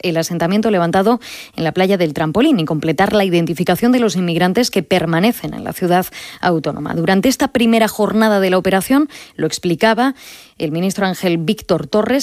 el asentamiento levantado en la playa del Trampolín y completar la identificación de los inmigrantes que permanecen en la ciudad autónoma. Durante esta primera jornada de la operación, lo explicaba el ministro Ángel Víctor Torres,